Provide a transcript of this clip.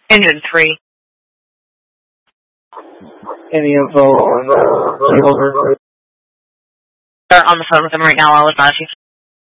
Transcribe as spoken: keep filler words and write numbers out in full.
Engine three. Any info? Over. They're on the phone with him right now. I'll advise you.